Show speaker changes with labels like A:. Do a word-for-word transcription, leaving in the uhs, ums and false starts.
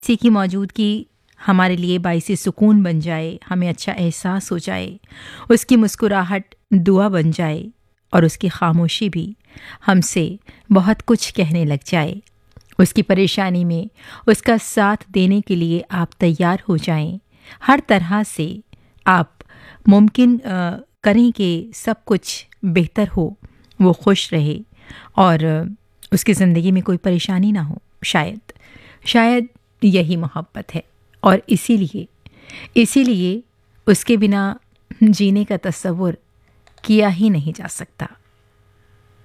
A: किसी की मौजूदगी हमारे लिए बाइसे सुकून बन जाए, हमें अच्छा एहसास हो जाए, उसकी मुस्कुराहट दुआ बन जाए और उसकी खामोशी भी हमसे बहुत कुछ कहने लग जाए। उसकी परेशानी में उसका साथ देने के लिए आप तैयार हो जाएं। हर तरह से आप मुमकिन अ, करें कि सब कुछ बेहतर हो, वो खुश रहे और अ, उसकी ज़िंदगी में कोई परेशानी ना हो। शायद शायद यही मोहब्बत है और इसीलिए इसीलिए उसके बिना जीने का तस्वुर किया ही नहीं जा सकता।